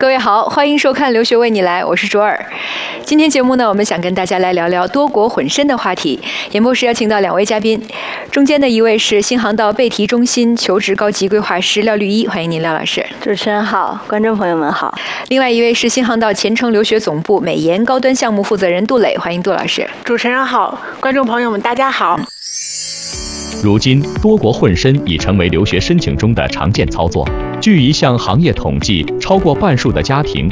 各位好，欢迎收看《留学为你来》，我是卓尔。今天节目呢，我们想跟大家来聊聊多国混身的话题。演播室邀请到2位嘉宾，中间的一位是新航道贝提中心求职高级规划师廖绿一，欢迎您，廖老师。 主持人好，观众朋友们好。 另外一位是新航道前程留学总部美研高端项目负责人杜磊，欢迎杜老师。 主持人好，观众朋友们大家好。 如今，多国混身已成为留学申请中的常见操作。据一项行业统计，超过半数的家庭